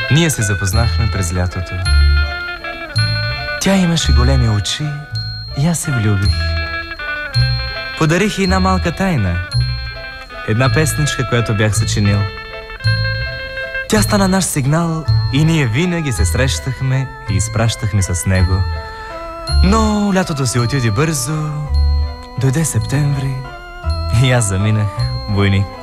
Ние се запознахме през лятото. Тя имаше големи очи и аз се влюбих. Подарих й една малка тайна. Една песничка, която бях съчинил. Тя стана наш сигнал и ние винаги се срещахме и изпращахме с него. Но лятото си отиде бързо, дойде септември и аз заминах войник.